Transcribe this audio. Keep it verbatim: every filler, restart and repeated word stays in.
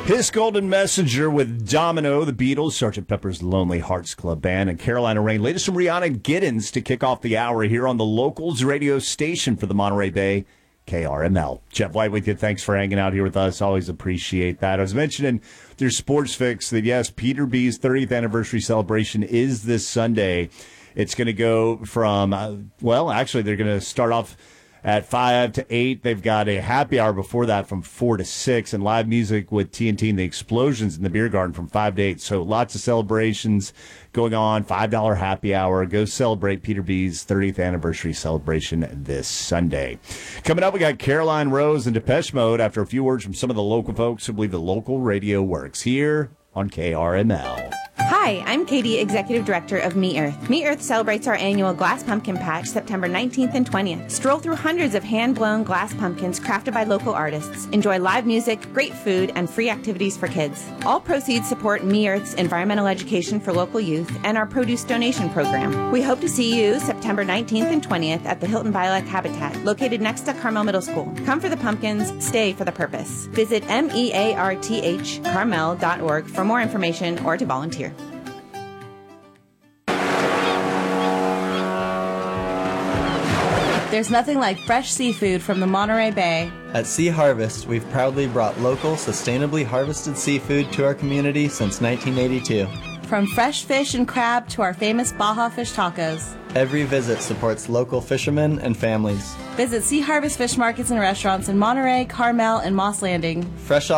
His Golden Messenger with Domino, the Beatles, Sergeant Pepper's Lonely Hearts Club Band, and Carolina Rain. Latest from Rihanna Giddens to kick off the hour here on the Locals radio station for the Monterey Bay, K R M L. Jeff White with you. Thanks for hanging out here with us. Always appreciate that. I was mentioning through Sports Fix that, yes, Peter B's thirtieth anniversary celebration is this Sunday. It's going to go from, uh, well, actually, they're going to start off at five to eight. They've got a happy hour before that from four to six, and live music with T N T and the Explosions in the Beer Garden from five to eight. So lots of celebrations going on. five dollar happy hour. Go celebrate Peter B's thirtieth anniversary celebration this Sunday. Coming up, we got Caroline Rose and Depeche Mode after a few words from some of the local folks who believe the local radio works here on K R M L. Hi, I'm Katie, Executive Director of Me Earth. Me Earth celebrates our annual Glass Pumpkin Patch September nineteenth and twentieth. Stroll through hundreds of hand-blown glass pumpkins crafted by local artists. Enjoy live music, great food, and free activities for kids. All proceeds support Me Earth's environmental education for local youth and our produce donation program. We hope to see you September nineteenth and twentieth at the Hilton Biolek Habitat, located next to Carmel Middle School. Come for the pumpkins, stay for the purpose. Visit M E A R T H Carmel dot org for more information or to volunteer. There's nothing like fresh seafood from the Monterey Bay. At Sea Harvest, we've proudly brought local, sustainably harvested seafood to our community since nineteen eighty-two. From fresh fish and crab to our famous Baja fish tacos. Every visit supports local fishermen and families. Visit Sea Harvest Fish Markets and Restaurants in Monterey, Carmel, and Moss Landing. Fresh